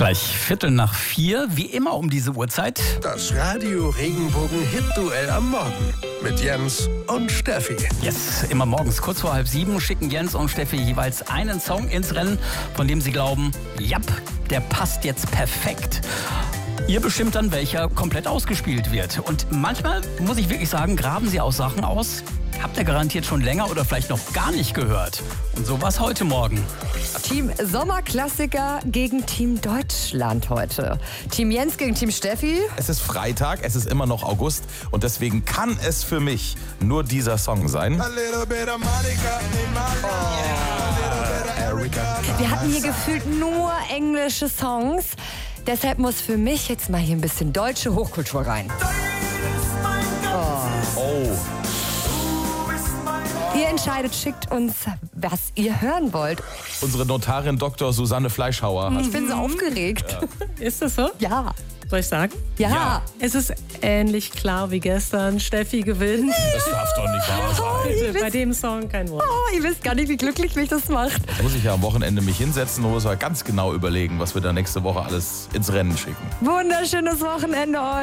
Gleich 4:45, wie immer um diese Uhrzeit. Das Radio Regenbogen Hit-Duell am Morgen mit Jens und Steffi. Yes, immer morgens kurz vor 6:30 schicken Jens und Steffi jeweils einen Song ins Rennen, von dem sie glauben, japp, der passt jetzt perfekt. Ihr bestimmt dann, welcher komplett ausgespielt wird. Und manchmal, muss ich wirklich sagen, graben sie auch Sachen aus. Habt ihr garantiert schon länger oder vielleicht noch gar nicht gehört. Und so war es heute Morgen. Team Sommerklassiker gegen Team Deutschland heute. Team Jens gegen Team Steffi. Es ist Freitag, es ist immer noch August und deswegen kann es für mich nur dieser Song sein. Wir hatten hier gefühlt nur englische Songs. Deshalb muss für mich jetzt mal hier ein bisschen deutsche Hochkultur rein. Oh. Ihr entscheidet, schickt uns, was ihr hören wollt. Unsere Notarin Dr. Susanne Fleischhauer hat... Ich bin so aufgeregt. Ist das so? Ja. Soll ich sagen? Ja. Es ist ähnlich klar wie gestern. Steffi gewinnt. Das darf doch nicht wahr sein. Bitte, bei dem Song kein Wort. Oh, ihr wisst gar nicht, wie glücklich mich das macht. Da muss ich ja am Wochenende mich hinsetzen und muss mal ganz genau überlegen, was wir da nächste Woche alles ins Rennen schicken. Wunderschönes Wochenende euch.